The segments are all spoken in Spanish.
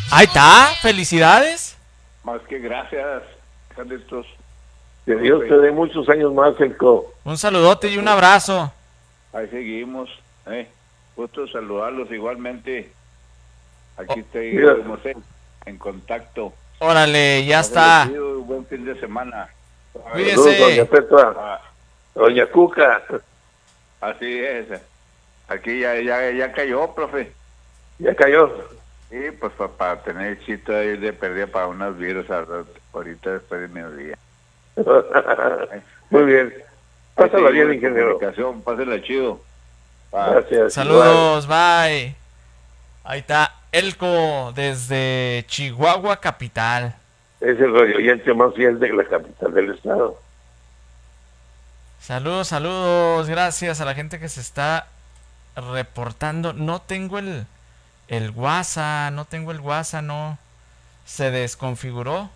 Ahí está, felicidades. Más que gracias, Carlitos. Que Dios te dé muchos años más, Elco. Un saludote y un abrazo. Ahí seguimos. Gusto saludarlos igualmente. Aquí estoy, no sé, en contacto. Órale, ya está. Buen fin de semana. Cuídese. Saludos, doña Petra. Doña Cuca. Así es. Aquí ya cayó, profe. ¿Ya cayó? Sí, pues para tener chito ahí de pérdida para unos virus ahorita después de mediodía. Muy bien. Pásala bien, ingeniero. Pásala chido. Gracias. Saludos, bye. Ahí está Elco desde Chihuahua capital. Es el radioyente más fiel de la capital del estado. Saludos, saludos. Gracias a la gente que se está reportando. No tengo el WhatsApp, no. Se desconfiguró.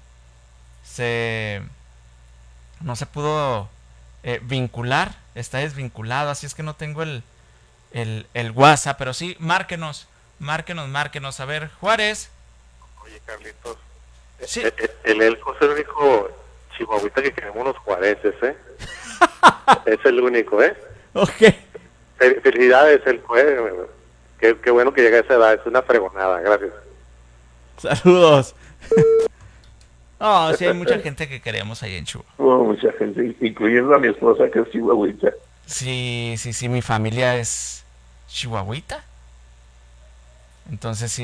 No se pudo vincular. Está desvinculado, así es que no tengo el WhatsApp. Pero sí, márquenos. A ver, Juárez. Oye, Carlitos. Sí. El Elco es el único chihuahuita que queremos los juarenses, ¿eh? Es el único, ¿eh? Ok. Felicidades, Elco, ¿eh? Qué bueno que llega a esa edad, es una fregonada, gracias. Saludos. Sí hay mucha gente que queremos ahí en Chihuahua. Mucha gente, incluyendo a mi esposa que es chihuahuita. Sí, mi familia es chihuahuita. Entonces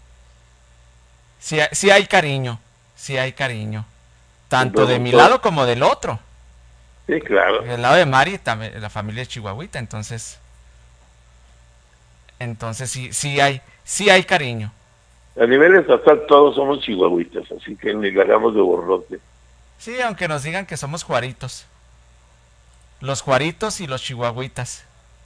sí hay cariño. Tanto de mi lado como del otro. Sí, claro. Del lado de Mari también, la familia es chihuahuita, entonces sí hay cariño. A nivel estatal todos somos chihuahuitas, así que ni le hagamos de borrote. Sí, aunque nos digan que somos juaritos. Los juaritos y los chihuahuitas.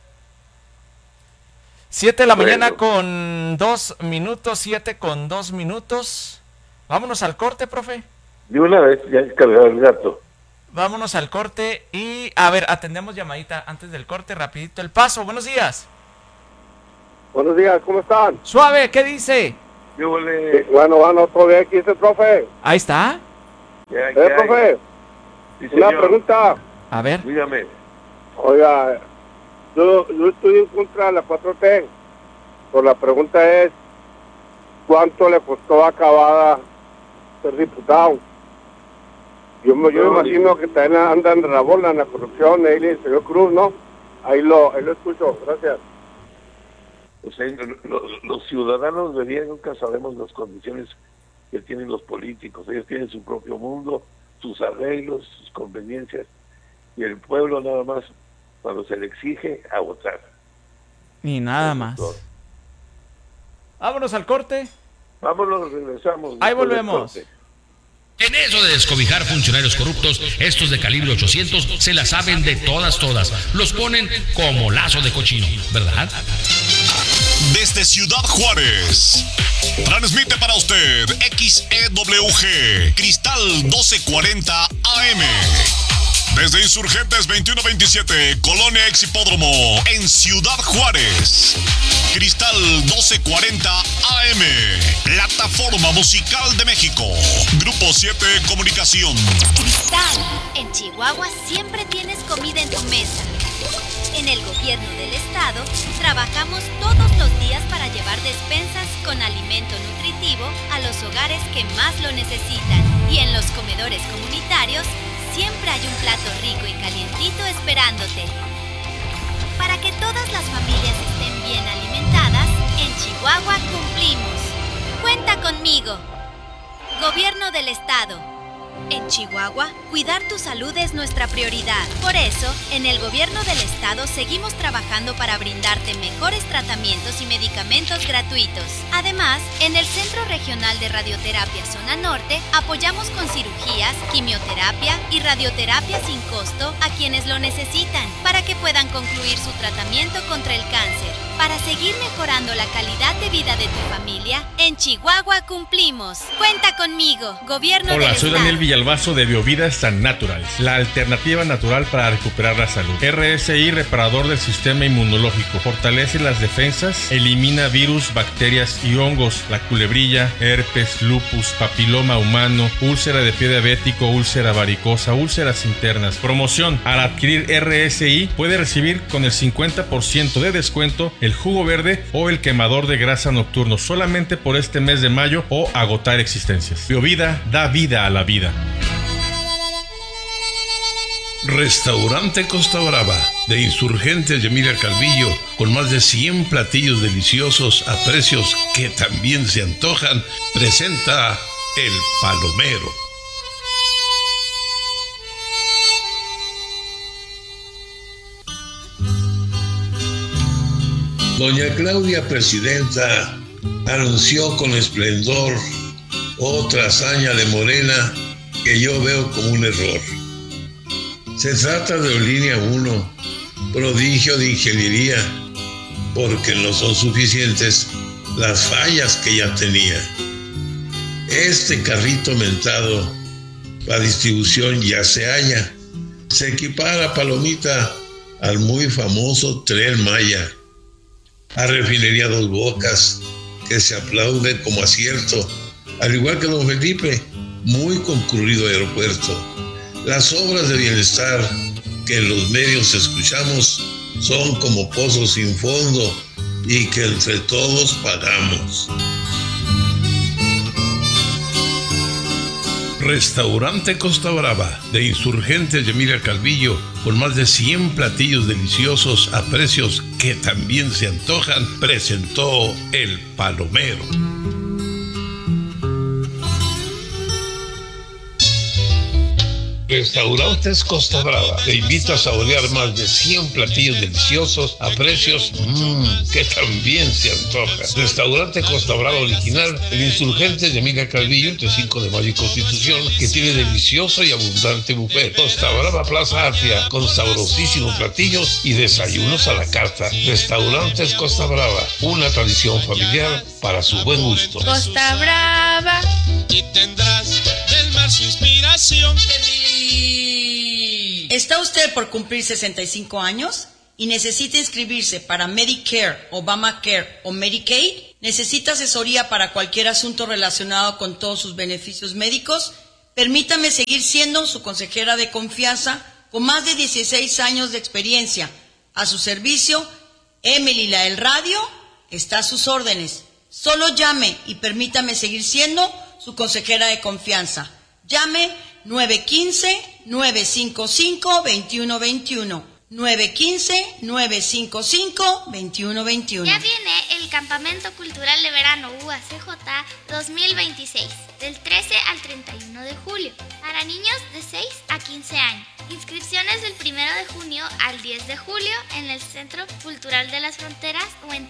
7 de la mañana con 2 minutos, 7 con 2 minutos. Vámonos al corte, profe. De una vez ya he cargado el gato. Vámonos al corte y, a ver, atendemos llamadita antes del corte, rapidito. El Paso, buenos días. Buenos días, ¿cómo están? Suave, ¿qué dice? Bueno, todo bien, aquí está el profe. Ahí está. Profe, sí, una pregunta. A ver. Dígame. Oiga, yo estoy en contra de la 4T. Pero la pregunta es, ¿cuánto le costó a Cavada ser diputado? Yo me imagino que también andan en la bola en la corrupción, ahí el señor Cruz, ¿no? Ahí lo escucho, gracias. O sea, los ciudadanos de bien nunca sabemos las condiciones que tienen los políticos. Ellos tienen su propio mundo, sus arreglos, sus conveniencias, y el pueblo nada más, cuando se le exige, a votar. Y nada más. Vámonos al corte. Vámonos, regresamos. Ahí volvemos. En eso de descobijar funcionarios corruptos, estos de calibre 800 se la saben de todas. Los ponen como lazo de cochino, ¿verdad? Desde Ciudad Juárez, transmite para usted XEWG Cristal 1240 AM. Desde Insurgentes 2127, Colonia Exhipódromo, en Ciudad Juárez. Cristal 1240 AM, Plataforma Musical de México. Grupo 7 Comunicación. Cristal, en Chihuahua siempre tienes comida en tu mesa. En el gobierno del estado, trabajamos todos los días para llevar despensas con alimento nutritivo a los hogares que más lo necesitan. Y en los comedores comunitarios, siempre hay un plato rico y calientito esperándote. Para que todas las familias estén bien alimentadas, en Chihuahua cumplimos. Cuenta conmigo. Gobierno del Estado. En Chihuahua, cuidar tu salud es nuestra prioridad. Por eso, en el Gobierno del Estado seguimos trabajando para brindarte mejores tratamientos y medicamentos gratuitos. Además, en el Centro Regional de Radioterapia Zona Norte, apoyamos con cirugías, quimioterapia y radioterapia sin costo a quienes lo necesitan, para que puedan concluir su tratamiento contra el cáncer. Para seguir mejorando la calidad de vida de tu familia, en Chihuahua cumplimos. Cuenta conmigo, Gobierno del Hola, soy Estado. Daniel Villalbazo de Biovida San Naturals, la alternativa natural para recuperar la salud. RSI, reparador del sistema inmunológico, fortalece las defensas, elimina virus, bacterias y hongos, la culebrilla, herpes, lupus, papiloma humano, úlcera de pie diabético, úlcera varicosa, úlceras internas. Promoción: al adquirir RSI puede recibir con el 50% de descuento el jugo verde o el quemador de grasa nocturno solamente por este mes de mayo o agotar existencias. Biovida da vida a la vida. Restaurante Costa Brava, de Insurgentes de Emilia Calvillo, con más de 100 platillos deliciosos a precios que también se antojan, presenta El Palomero. Doña Claudia Presidenta anunció con esplendor otra hazaña de Morena que yo veo como un error. Se trata de Línea 1, prodigio de ingeniería, porque no son suficientes las fallas que ya tenía. Este carrito mentado, la distribución ya se halla. Se equipara, Palomita, al muy famoso Tren Maya, a Refinería Dos Bocas, que se aplaude como acierto, al igual que Don Felipe, muy concurrido aeropuerto. Las obras de bienestar que en los medios escuchamos son como pozos sin fondo y que entre todos pagamos. Restaurante Costa Brava, de Insurgentes de Emilia Calvillo, con más de 100 platillos deliciosos a precios que también se antojan, presentó El Palomero. Restaurantes Costa Brava te invita a saborear más de 100 platillos deliciosos a precios que también se antojan. Restaurante Costa Brava original, el Insurgente de Emilia Calvillo, entre 5 de Mayo y Constitución, que tiene delicioso y abundante buffet. Costa Brava Plaza Atria, con sabrosísimos platillos y desayunos a la carta. Restaurantes Costa Brava, una tradición familiar para su buen gusto. Costa Brava. Y tendrás del mar su inspiración. ¿Está usted por cumplir 65 años y necesita inscribirse para Medicare, Obamacare o Medicaid? ¿Necesita asesoría para cualquier asunto relacionado con todos sus beneficios médicos? Permítame seguir siendo su consejera de confianza con más de 16 años de experiencia. A su servicio, Emily la del Radio está a sus órdenes. Solo llame y permítame seguir siendo su consejera de confianza. Llame 915-955-2121. 915-955-2121. Ya viene el Campamento Cultural de Verano UACJ 2026, del 13 al 31 de julio, para niños de 6 a 15 años. Inscripciones del 1 de junio al 10 de julio en el Centro Cultural de las Fronteras o en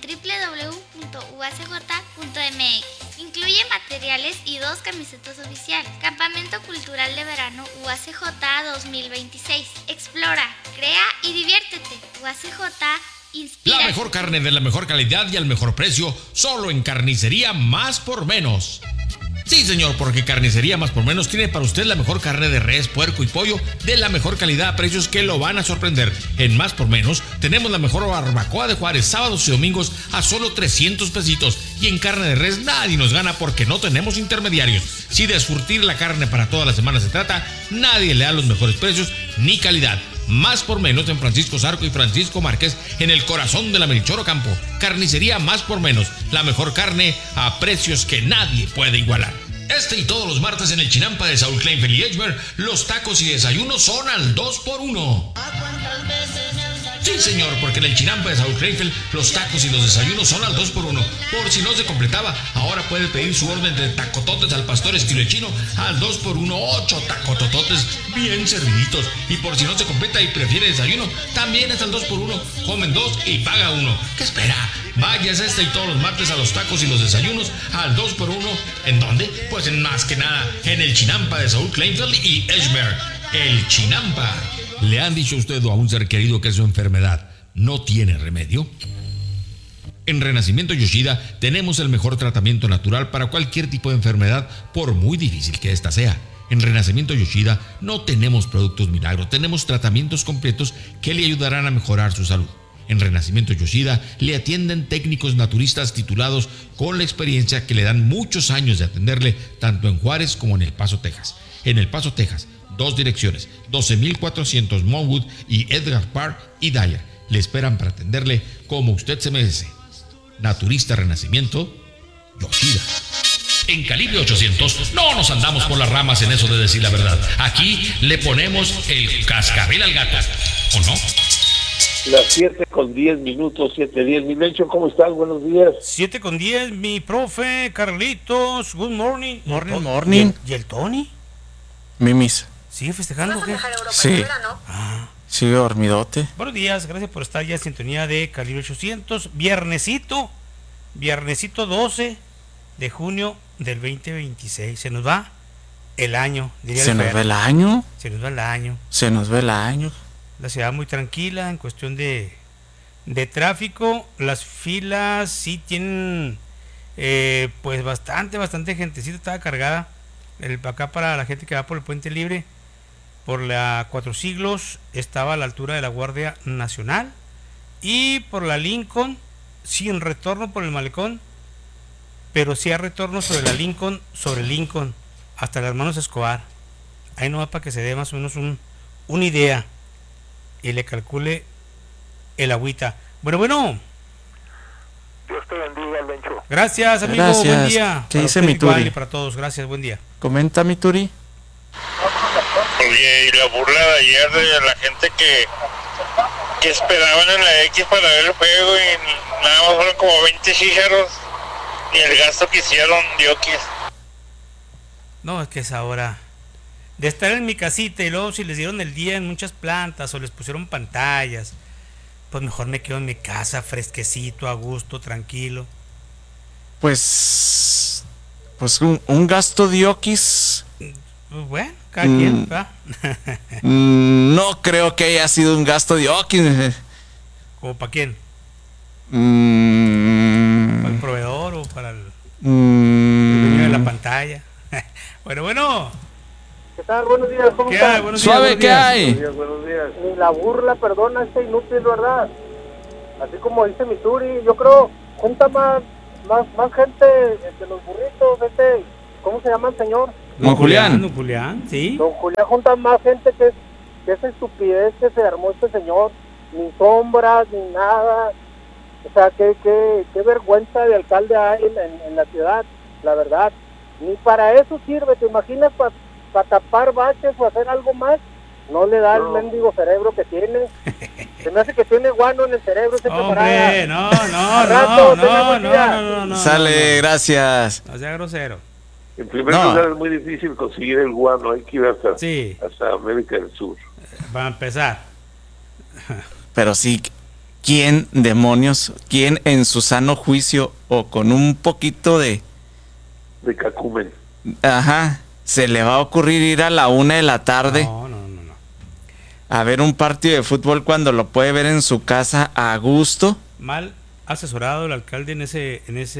www.uacj.mx. Incluye materiales y 2 camisetas oficiales. Campamento Cultural de Verano UACJ 2026. Explora, crea y diviértete. UACJ inspira. La mejor carne de la mejor calidad y al mejor precio, solo en Carnicería Más por Menos. Sí, señor, porque Carnicería Más por Menos tiene para usted la mejor carne de res, puerco y pollo de la mejor calidad a precios que lo van a sorprender. En Más por Menos tenemos la mejor barbacoa de Juárez, sábados y domingos a solo 300 pesitos. Y en carne de res nadie nos gana porque no tenemos intermediarios. Si de surtir la carne para toda la semana se trata, nadie le da los mejores precios ni calidad. Más por Menos en Francisco Zarco y Francisco Márquez, en el corazón de la Melchor Ocampo. Carnicería Más por Menos, la mejor carne a precios que nadie puede igualar. Este y todos los martes en el Chinampa de Saúl Kleinfeld y Edgemer, los tacos y desayunos son al 2x1. Sí, señor, porque en el Chinampa de Saúl Kleinfeld, los tacos y los desayunos son al 2x1. Por si no se completaba, ahora puede pedir su orden de tacototes al pastor estilo chino al 2x1, 8 tacotototes bien serviditos. Y por si no se completa y prefiere desayuno, también es al 2x1. Comen 2 y paga 1. ¿Qué espera? Váyase este y todos los martes a los tacos y los desayunos al 2x1. ¿En dónde? Pues en más que nada, en el Chinampa de Saúl Kleinfeld y Edgemer. El Chinampa. ¿Le han dicho a usted o a un ser querido que su enfermedad no tiene remedio? En Renacimiento Yoshida tenemos el mejor tratamiento natural para cualquier tipo de enfermedad, por muy difícil que ésta sea. En Renacimiento Yoshida no tenemos productos milagro, tenemos tratamientos completos que le ayudarán a mejorar su salud. En Renacimiento Yoshida le atienden técnicos naturistas titulados con la experiencia que le dan muchos años de atenderle tanto en Juárez como en El Paso, Texas. En El Paso, Texas, 2 direcciones, 12,400 Monwood y Edgar Park y Dyer. Le esperan para atenderle como usted se merece. Naturista Renacimiento Yoshida. En Calibre 800 no nos andamos por las ramas en eso de decir la verdad. Aquí le ponemos el cascabel al gato, ¿o no? Las 7:10, 7:10. Mi Mencho, ¿cómo estás? Buenos días. 7:10, mi profe, Carlitos, good morning. Morning. ¿Y el Tony? Mimis. ¿Sigue festejando o qué? Sí. Sigue dormidote. Buenos días, gracias por estar ya en sintonía de Calibre 800. Viernesito 12 de junio del 2026. Se nos va el año, diría el ¿Se nos Fer. va el año? Se nos va el año. Se nos va el año. La ciudad muy tranquila en cuestión de tráfico. Las filas sí tienen pues bastante gentecita, estaba cargada acá para la gente que va por el Puente Libre, por la 4 Siglos, estaba a la altura de la Guardia Nacional, y por la Lincoln, sin retorno por el Malecón, pero sí hay retorno sobre la Lincoln, hasta las Hermanos Escobar. Ahí no va para que se dé más o menos una idea y le calcule el agüita. Bueno. Dios te bendiga, Lencho. Gracias, amigo. Gracias. Buen día. ¿Qué dice usted mi Turi? igual y para todos. Gracias, buen día. Comenta mi Turi. Oye, y la burla de ayer de la gente que esperaban en la X para ver el juego y nada más fueron como 20 chícharos y el gasto que hicieron Diokis. No, es que es ahora de estar en mi casita y luego si les dieron el día en muchas plantas o les pusieron pantallas, pues mejor me quedo en mi casa fresquecito, a gusto, tranquilo. Pues un gasto Diokis. Pues bueno, cada quien, ¿va? No creo que haya sido un gasto Diokis. ¿Como para quién? ¿Para el proveedor o para el dueño de la pantalla? Bueno. ¿Qué tal? Buenos días, ¿cómo ¿Qué estás? hay? Buenos Suave, días, ¿qué hay? Buenos días. Ni la burla perdona este inútil, ¿verdad? Así como dice mi Turi, yo creo, junta más gente de los burritos, ¿cómo se llama el señor? Don Julián. Don Julián, sí. Don Julián junta más gente que esa estupidez que se armó este señor, ni sombras, ni nada. O sea, qué vergüenza de alcalde hay en la ciudad, la verdad. Ni para eso sirve, ¿te imaginas? Para tapar baches o hacer algo más. No le da el mendigo cerebro que tiene. Se me hace que tiene guano en el cerebro ese Hombre, camarada. No. Sale, gracias. No sea grosero. En primer lugar es muy difícil conseguir el guano, hay que ir hasta América del Sur. Para empezar. Pero sí, ¿quién en su sano juicio o con un poquito de cacumen? Ajá, se le va a ocurrir ir a la 1 de la tarde? No. A ver un partido de fútbol cuando lo puede ver en su casa a gusto. Mal asesorado el alcalde en ese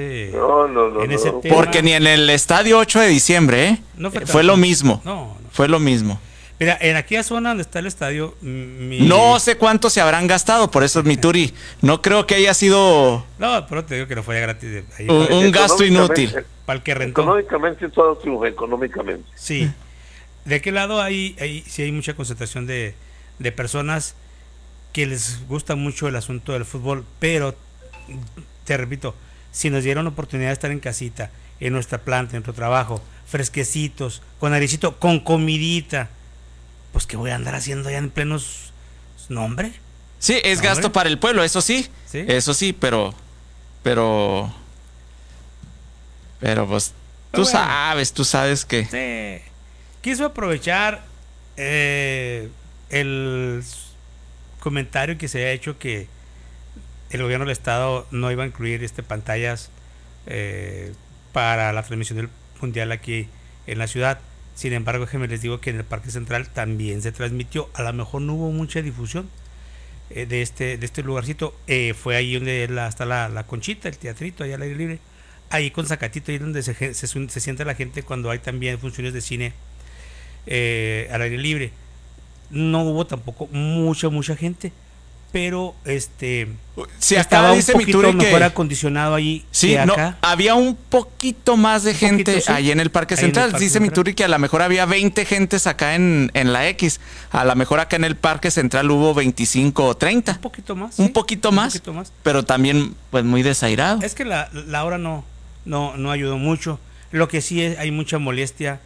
No. tema. Porque ni en el estadio 8 de diciembre, No fue lo mismo. No. Fue lo mismo. Mira, en aquella zona donde está el estadio, no sé cuánto se habrán gastado, por eso es mi Turi. No creo que haya sido No, pero te digo que no fue gratis. un gasto inútil. Para el que rentó. Económicamente todo triunfa, económicamente. Sí. De aquel lado sí hay mucha concentración de personas que les gusta mucho el asunto del fútbol, pero te repito, si nos dieron la oportunidad de estar en casita, en nuestra planta, en nuestro trabajo, fresquecitos, con airecito, con comidita, pues ¿qué voy a andar haciendo ya en plenos nombre? Sí, es gasto para el pueblo, eso sí. Eso sí, pero pues tú sabes que sí. Quiso aprovechar el comentario que se ha hecho que el gobierno del estado no iba a incluir pantallas para la transmisión del mundial aquí en la ciudad. Sin embargo, déjenme les digo que en el Parque Central también se transmitió. A lo mejor no hubo mucha difusión, de este lugarcito. Fue ahí donde está la Conchita, el teatrito, allá al aire libre. Ahí con Zacatito, ahí donde se sienta la gente cuando hay también funciones de cine al aire libre. No hubo tampoco mucha gente, pero sí, estaba dice un poquito Mituri mejor que acondicionado ahí sí, que acá. No, había un poquito más de gente poquito, sí, ahí en el Parque Central. Dice Mituri que a lo mejor había 20 gentes acá en la X. A lo mejor acá en el Parque Central hubo 25 o 30. Un poquito más. Un sí, poquito más. Pero también, pues, muy desairado. Es que la hora no ayudó mucho. Lo que sí hay mucha molestia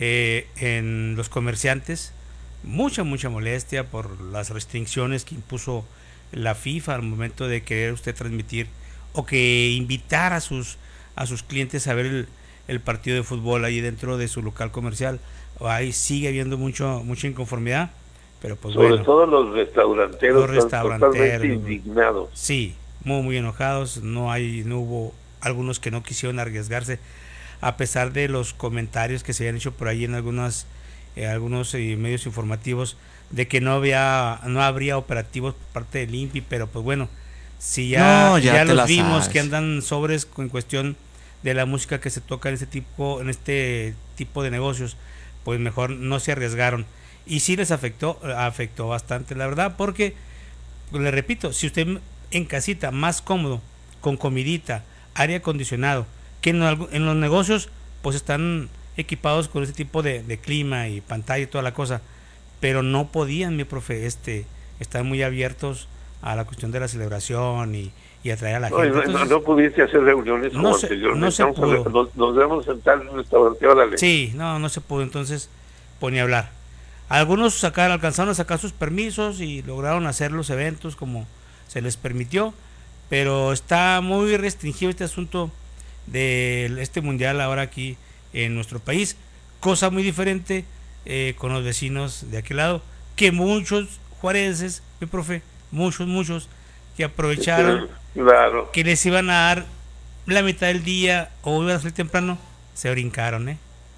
en los comerciantes. Mucha molestia por las restricciones que impuso la FIFA al momento de querer usted transmitir o que invitar a sus clientes a ver el partido de fútbol ahí dentro de su local comercial. Ahí sigue habiendo mucha inconformidad, pero pues sobre bueno, todo los restauranteros están totalmente indignados. Sí, muy enojados. No hubo algunos que no quisieron arriesgarse a pesar de los comentarios que se habían hecho por ahí en algunos medios informativos de que no habría operativos por parte del INPI, pero pues bueno, si ya los vimos sabes. Que andan sobres en cuestión de la música que se toca en este tipo de negocios, pues mejor no se arriesgaron. Y sí les afectó bastante, la verdad, porque le repito, si usted en casita más cómodo, con comidita, aire acondicionado, que en los negocios pues están equipados con ese tipo de clima y pantalla y toda la cosa, pero no podían, mi profe, están muy abiertos a la cuestión de la celebración y atraer a la gente. Entonces, no pudiste hacer reuniones como anteriormente. No se pudo. Nos debemos sentar en un restaurante, órale. Sí, no se pudo, entonces ni hablar. Algunos alcanzaron a sacar sus permisos y lograron hacer los eventos como se les permitió, pero está muy restringido este asunto de este mundial ahora aquí en nuestro país, cosa muy diferente con los vecinos de aquel lado, que muchos juarenses, mi profe, muchos que aprovecharon, claro, que les iban a dar la mitad del día o iban a salir temprano, se brincaron.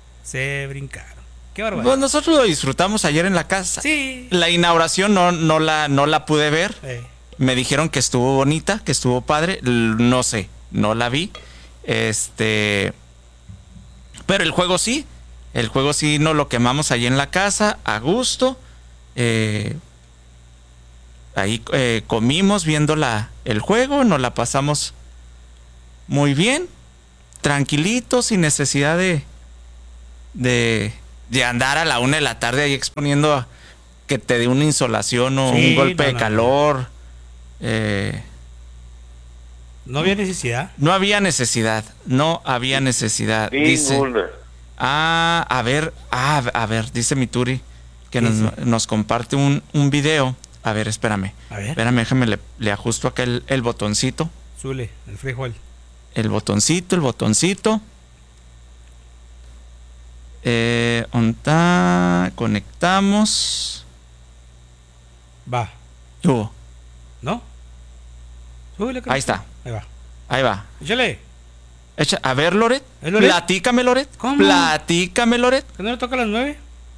Qué barbaridad. Pues nosotros lo disfrutamos ayer en la casa. Sí. La inauguración no la pude ver. Me dijeron que estuvo bonita, que estuvo padre, no sé, no la vi. Pero el juego sí nos lo quemamos allí en la casa, a gusto. Ahí comimos viendo el juego, nos la pasamos muy bien, tranquilitos, sin necesidad de andar a la 1 de la tarde ahí exponiendo que te dé una insolación o un golpe de calor. ¿No había necesidad? No había necesidad. Ninguna. Dice, a ver, dice Mituri que nos comparte un video. A ver, espérame, déjame, le ajusto acá el botoncito. Súbele, el frijol. El botoncito. Conectamos. Va. ¿No? Súbele. Ahí está. Ahí va. Échale. A ver, Loret. Platícame, Loret. ¿Cómo? Platícame, Loret. ¿Que no le toca a las 9?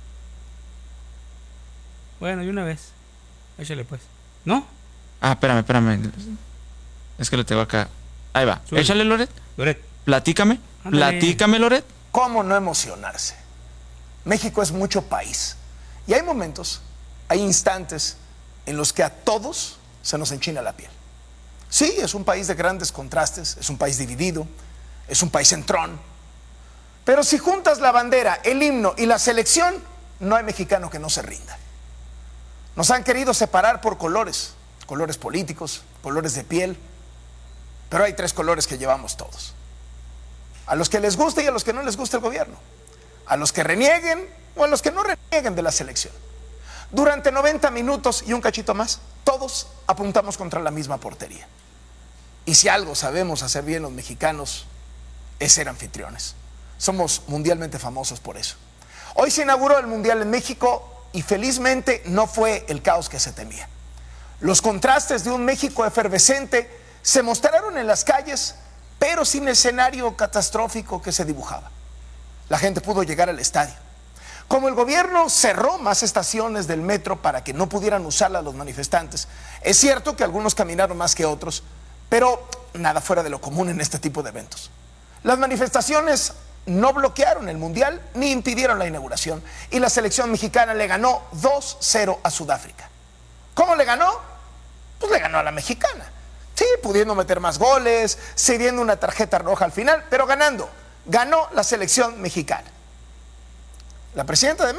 Bueno, y una vez. Échale, pues. ¿No? Espérame. Es que lo tengo acá. Ahí va. Súbele. Échale, Loret. Platícame. Ándale. Platícame, Loret. ¿Cómo no emocionarse? México es mucho país. Y hay momentos, hay instantes en los que a todos se nos enchina la piel. Sí, es un país de grandes contrastes, es un país dividido, es un país entrón. Pero si juntas la bandera, el himno y la selección, no hay mexicano que no se rinda. Nos han querido separar por colores políticos, colores de piel, pero hay 3 colores que llevamos todos. A los que les guste y a los que no les gusta el gobierno, a los que renieguen o a los que no renieguen de la selección. Durante 90 minutos y un cachito más, todos apuntamos contra la misma portería. Y si algo sabemos hacer bien los mexicanos, es ser anfitriones. Somos mundialmente famosos por eso. Hoy se inauguró el Mundial en México y felizmente no fue el caos que se temía. Los contrastes de un México efervescente se mostraron en las calles, pero sin el escenario catastrófico que se dibujaba. La gente pudo llegar al estadio. Como el gobierno cerró más estaciones del metro para que no pudieran usarlas los manifestantes, es cierto que algunos caminaron más que otros, pero nada fuera de lo común en este tipo de eventos. Las manifestaciones no bloquearon el Mundial ni impidieron la inauguración, y la selección mexicana le ganó 2-0 a Sudáfrica. ¿Cómo le ganó? Pues le ganó a la mexicana. Sí, pudiendo meter más goles, cediendo una tarjeta roja al final, pero ganando. Ganó la selección mexicana. La presidenta de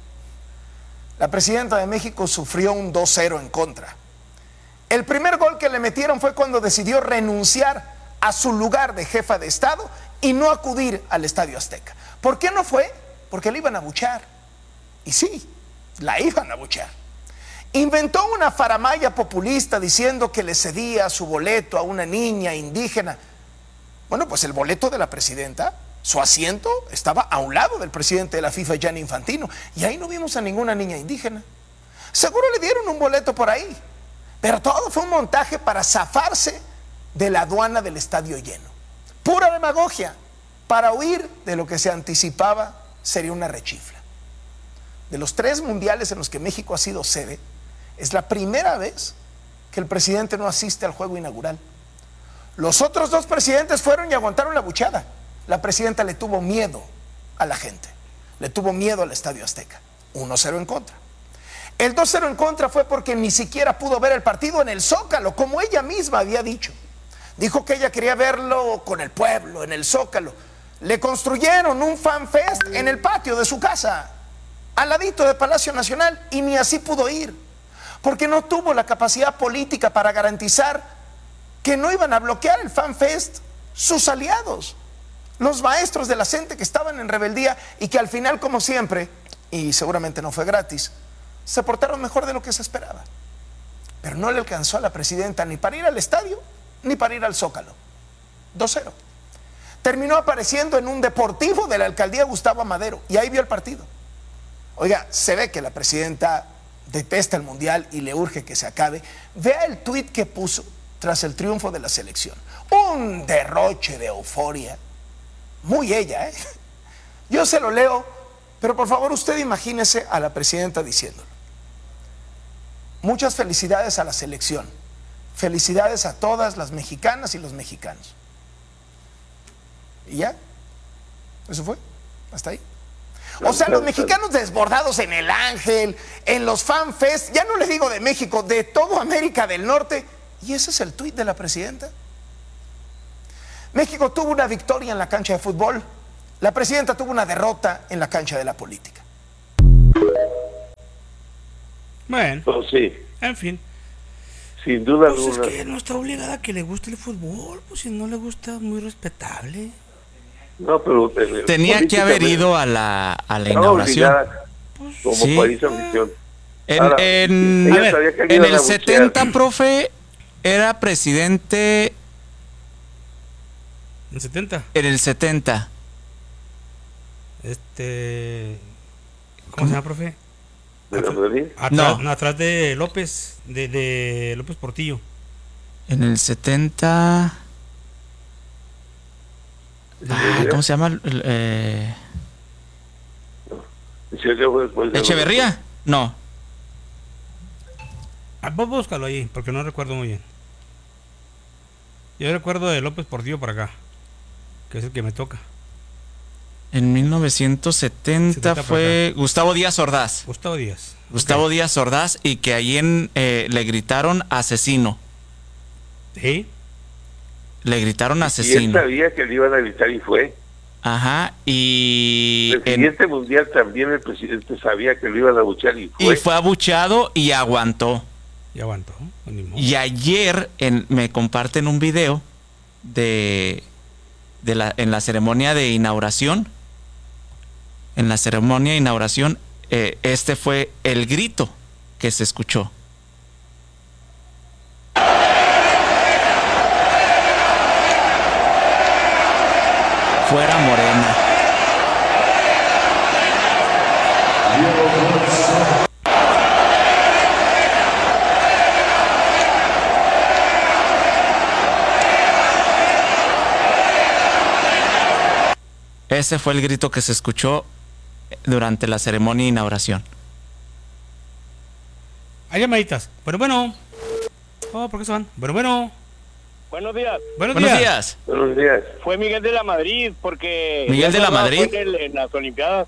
México sufrió un 2-0 en contra. El primer gol que le metieron fue cuando decidió renunciar a su lugar de jefa de Estado y no acudir al Estadio Azteca. ¿Por qué no fue? Porque le iban a abuchear. Y sí, la iban a abuchear. Inventó una faramalla populista diciendo que le cedía su boleto a una niña indígena. Bueno, pues el boleto de la presidenta, su asiento, estaba a un lado del presidente de la FIFA, Gianni Infantino, y ahí no vimos a ninguna niña indígena. Seguro le dieron un boleto por ahí, pero todo fue un montaje para zafarse de la aduana del estadio lleno. Pura demagogia, para huir de lo que se anticipaba sería una rechifla. De los 3 mundiales en los que México ha sido sede, es la primera vez que el presidente no asiste al juego inaugural. Los otros 2 presidentes fueron y aguantaron la buchada. La presidenta le tuvo miedo a la gente, le tuvo miedo al Estadio Azteca. 1-0 en contra. El 2-0 en contra fue porque ni siquiera pudo ver el partido en el Zócalo, como ella misma había dicho. Dijo que ella quería verlo con el pueblo, en el Zócalo. Le construyeron un fan fest en el patio de su casa, al ladito de Palacio Nacional, y ni así pudo ir, porque no tuvo la capacidad política para garantizar que no iban a bloquear el fan fest sus aliados, los maestros de la CENTE que estaban en rebeldía y que al final, como siempre, y seguramente no fue gratis, se portaron mejor de lo que se esperaba. Pero no le alcanzó a la presidenta ni para ir al estadio ni para ir al Zócalo. 2-0. Terminó apareciendo en un deportivo de la alcaldía Gustavo Amadero, y ahí vio el partido. Oiga, se ve que la presidenta detesta el Mundial y le urge que se acabe. Vea el tuit que puso tras el triunfo de la selección. Un derroche de euforia. Muy ella, ¿eh? Yo se lo leo, pero por favor usted imagínese a la presidenta diciéndolo. Muchas felicidades a la selección. Felicidades a todas las mexicanas y los mexicanos. ¿Y ya? ¿Eso fue? ¿Hasta ahí? O sea, los mexicanos desbordados en el Ángel, en los fan fest, ya no les digo de México, de toda América del Norte. ¿Y ese es el tuit de la presidenta? México tuvo una victoria en la cancha de fútbol. La presidenta tuvo una derrota en la cancha de la política. Bueno, Pues sí, en fin. sin duda Pues es alguna. que no está obligada a que le guste el fútbol, pues si no le gusta, muy respetable. No, pero Tenía que haber ido a la inauguración. obligada como Sí. país anfitrión. En, Ahora, en- ella a ver, sabía que le en iban a el buchear. 70, profe, era presidente. En 70. En el 70. ¿Cómo se llama, profe? ¿De la Madrid? Atrás, No. atrás de López, de López Portillo. En el 70. ¿Cómo se llama? ¿Echeverría? No. Vos búscalo ahí, porque no recuerdo muy bien. Yo recuerdo de López Portillo para acá, que es el que me toca. En 1970 fue Gustavo Díaz Ordaz. Gustavo Díaz. Gustavo Díaz Ordaz, y que ahí le gritaron asesino. ¿Sí? Le gritaron Y él asesino. sabía que le iban a gritar y fue. Ajá, y El siguiente mundial también el presidente sabía que lo iban a buchear y fue. fue abucheado y aguantó. Y aguantó. Ni modo. Y ayer me comparten un video en la ceremonia de inauguración. En la ceremonia de inauguración, este fue el grito que se escuchó. Fuera Morena. Ese fue el grito que se escuchó durante la ceremonia de inauguración. Hay llamaditas. Bueno. Oh, ¿por qué se van? Bueno. Buenos días. Buenos días. Buenos días. Fue Miguel de la Madrid, porque... ¿Miguel de la Madrid? Fue en las Olimpiadas.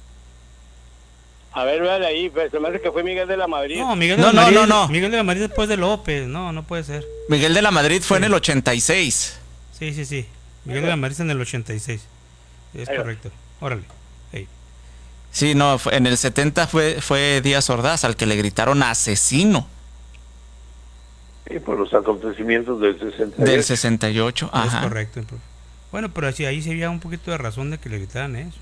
A ver, véale ahí, pues, se me hace que fue Miguel de la Madrid. No, Miguel de la Madrid, no. Miguel de la Madrid después de López. No puede ser. Miguel de la Madrid fue en el 86. Sí. Miguel de la Madrid en el 86. Es correcto. Órale. Hey. Sí, no, en el 70 fue Díaz Ordaz al que le gritaron asesino. Y por los acontecimientos del 68. Del 68, ajá. Es correcto. Bueno, pero así ahí se veía un poquito de razón de que le gritaran eso.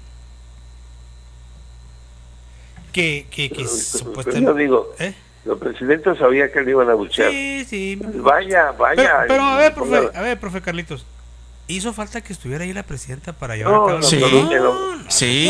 Que supuestamente... Yo digo, los presidentes sabían que le iban a buchear. Sí. Vaya. Pero a ver, profe Carlitos. ¿Hizo falta que estuviera ahí la presidenta para llevar a cabo? Sí.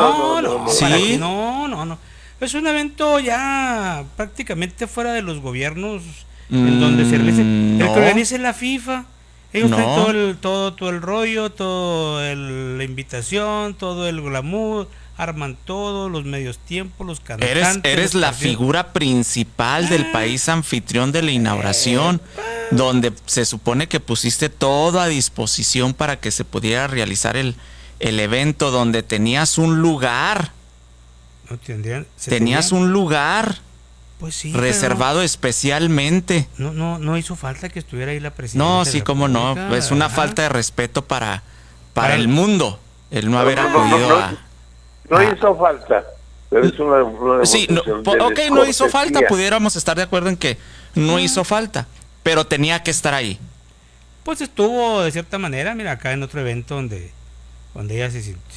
No. Es un evento ya prácticamente fuera de los gobiernos en donde se realice. El que organice la FIFA. Ellos traen todo el rollo, la invitación, todo el glamour, arman todo, los medios tiempos, los cantantes. Eres la figura principal del país anfitrión de la inauguración, donde se supone que pusiste todo a disposición para que se pudiera realizar el evento, donde tenías un lugar. Tenías un lugar. Pues sí, reservado especialmente. No hizo falta que estuviera ahí la presidenta. No, sí, cómo no. Es una falta de respeto para el mundo el no haber acudido a... No hizo falta, pero es una sí, no hizo falta, pudiéramos estar de acuerdo en que no hizo falta, pero tenía que estar ahí. Pues estuvo de cierta manera, mira, acá en otro evento donde ella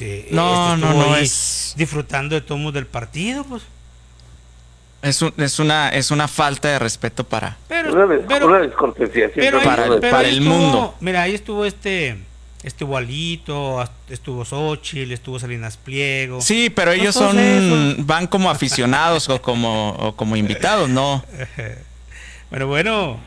es disfrutando de tomos del partido, pues. Es una falta de respeto para una descortesía para el mundo. Mira, ahí estuvo estuvo Alito, estuvo Xóchitl, estuvo Salinas Pliego. Sí, pero ellos van como aficionados o como invitados, ¿no? Bueno.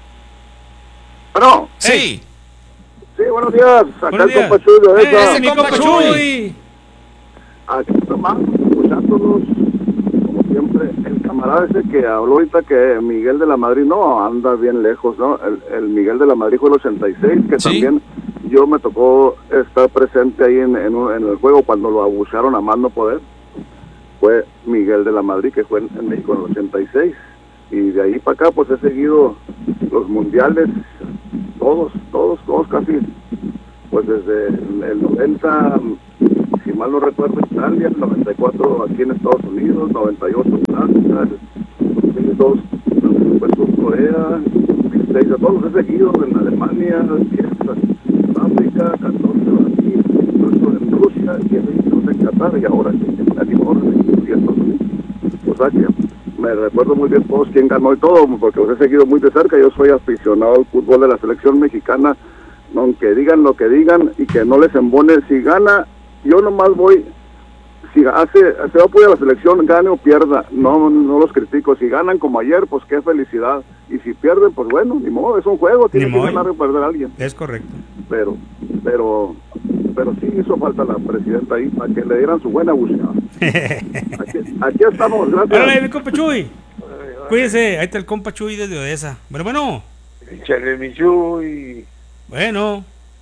Sí. Sí, buenos días. Acá el compa Chuy. ¡Ese compa Chuy! Aquí estamos escuchándonos, como siempre. El camarada ese que habló ahorita, que Miguel de la Madrid, no, anda bien lejos, ¿no? El Miguel de la Madrid fue el 86, que ¿sí? También yo me tocó estar presente ahí en el juego cuando lo abusaron a más no poder. Fue Miguel de la Madrid, que fue en México en el 86. Y de ahí para acá, pues he seguido los mundiales, todos casi, pues desde el 90, si mal no recuerdo, Italia, el 94 aquí en Estados Unidos, 98 Francia, 2002 pues Corea, 2006, a todos los he seguido, en Alemania, en África, 14 aquí, incluso en Rusia, 15 en Qatar y ahora en Estados Unidos. O sea que me recuerdo muy bien todos quién ganó y todo, porque los he seguido muy de cerca. Yo soy aficionado al fútbol de la selección mexicana, aunque digan lo que digan y que no les embone. Si gana, yo nomás voy, si se va a apoyar a la selección, gane o pierda, no los critico. Si ganan como ayer, pues qué felicidad, y si pierden, pues bueno, ni modo, es un juego, tiene que ganar o perder a alguien. Es correcto. Pero sí hizo falta la presidenta ahí para que le dieran su buena buceada. Aquí estamos, gracias. Órale, mi compa Chuy. Cuídense, ahí está el compa Chuy desde Odessa. Bueno. Échale mi Chuy. Bueno,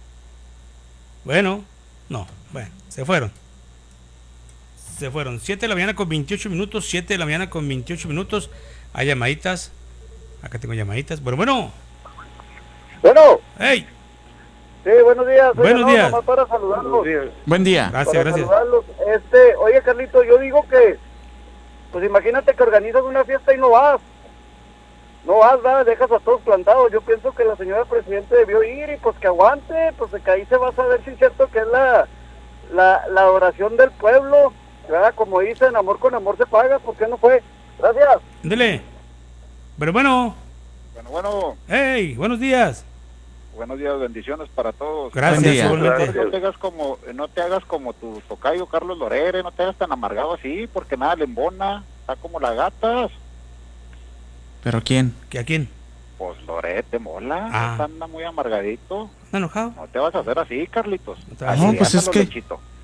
se fueron. 7 de la mañana con 28 minutos. 7 de la mañana con 28 minutos. Hay llamaditas. Acá tengo llamaditas. Bueno. ¡Hey! Sí, buenos días. Buenos días. Nomás para saludarlos. Buen día. Gracias. Saludarlos. Oye, Carlito, yo digo que, pues imagínate que organizas una fiesta y no vas, ¿verdad? Dejas a todos plantados. Yo pienso que la señora presidenta debió ir y pues que aguante, pues que ahí se va a saber si es cierto que es la oración del pueblo, ¿verdad? Como dicen, amor con amor se paga. ¿Por qué no fue? Gracias. Dele. Bueno. Hey, buenos días. Buenos días, bendiciones para todos. Gracias. No te hagas como tu tocayo Carlos Lorere, no te hagas tan amargado así, porque nada le embona, está como las gatas. ¿Pero quién? ¿A quién? Pues Lorete mola, anda muy amargadito. ¿Está enojado? No te vas a hacer así, Carlitos. No, pues es que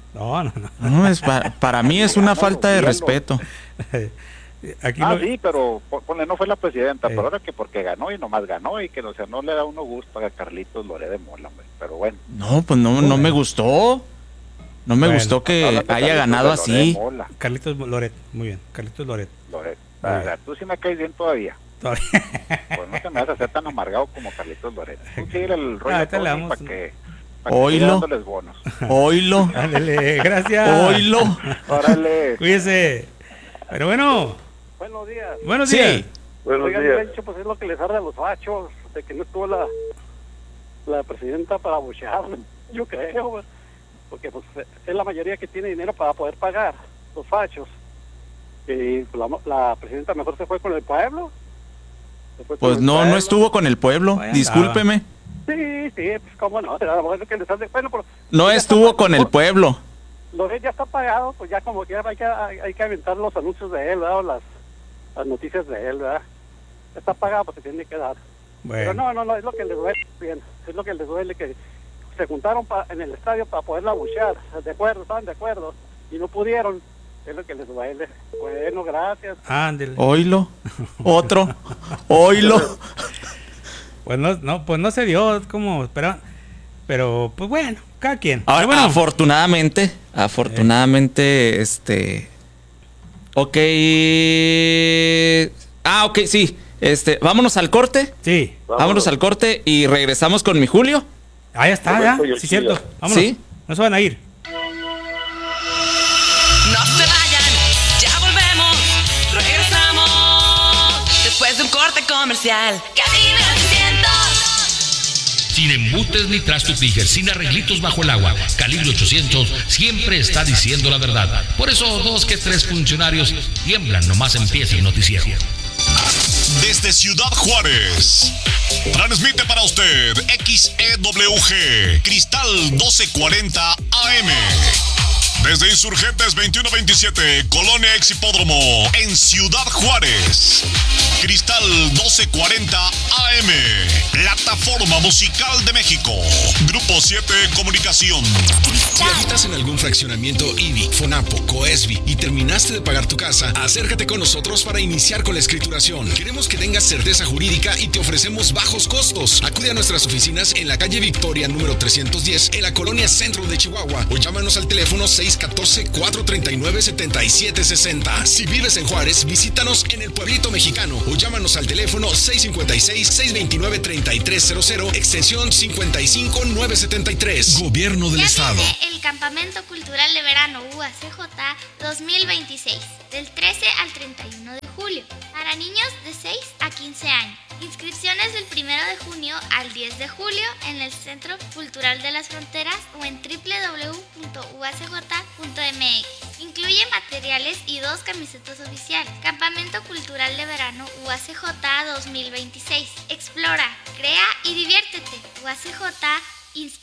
No. No, para mí es una falta de respeto. Aquí sí, pero ponle, no fue la presidenta, pero ahora que porque ganó y nomás ganó y que o sea, no le da uno gusto a Carlitos Loret de Mola, hombre. Pero bueno. No, pues no me gustó. No me gustó que haya ganado así. Carlitos Loret, muy bien. Carlitos Loret. Tú sí me caes bien todavía. Pues no te me vas a hacer tan amargado como Carlitos Loret. Tú sigue el rollo para que Oílo. Bonos. Oílo. Ándale, gracias. Oílo. Órale. Cuídese. Pero bueno. Buenos días. Buenos días. Buenos días. Pues es lo que les arde a los fachos, de que no estuvo la presidenta para abuchear, yo creo, porque pues es la mayoría que tiene dinero para poder pagar los fachos. Y la presidenta mejor se fue con el pueblo. Pues no estuvo con el pueblo, discúlpeme. Sí, pues cómo no, bueno, que les arde, bueno, pero no estuvo con el pueblo. Loret ya está pagado, pues ya como que hay que aventar los anuncios de él, ¿verdad? Las noticias de él, ¿verdad? Está pagado, pues se tiene que dar. Pero no, es lo que les duele, bien, es lo que les duele, que se juntaron en el estadio para poderla abuchear, estaban de acuerdo, y no pudieron, es lo que les duele. Bueno, gracias. Ándele. Oílo, otro, oílo. Pues no se dio, es como esperaban, pero pues bueno, cada quien. Ahora, bueno. afortunadamente, ok. Ok, sí. Vámonos al corte. Sí. Vámonos al corte y regresamos con mi Julio. Ya está, ya. Sí, cierto. Vámonos. Sí. No se van a ir. No se vayan, ya volvemos. Regresamos después de un corte comercial. Cadena 600. Sin embutes ni trastos Tiger, sin arreglitos bajo el agua. Calibre 800 siempre está diciendo la verdad. Por eso 2 que 3 funcionarios tiemblan nomás empieza el noticiero. Desde Ciudad Juárez, transmite para usted XEWG Cristal 1240 AM. Desde Insurgentes 2127, Colonia Ex Hipódromo, en Ciudad Juárez. Cristal 1240 AM, plataforma musical de México. Grupo 7 Comunicación. Si habitas en algún fraccionamiento IBI, FONAPO, COESBI y terminaste de pagar tu casa, acércate con nosotros para iniciar con la escrituración. Queremos que tengas certeza jurídica y te ofrecemos bajos costos. Acude a nuestras oficinas en la calle Victoria número 310 en la colonia Centro de Chihuahua o llámanos al teléfono 614-439-7760. Si vives en Juárez, visítanos en el Pueblito Mexicano o llámanos al teléfono 656-629-3300, extensión 55973. Gobierno del Estado. Viene el Campamento Cultural de Verano UACJ 2026, del 13 al 31 de julio, para niños de 6 a 15 años. Inscripciones del 1 de junio al 10 de julio en el Centro Cultural de las Fronteras o en www.uacj.mx. Incluye materiales y 2 camisetas oficiales. Campamento Cultural de Verano UACJ 2026. Explora, crea y diviértete. UACJ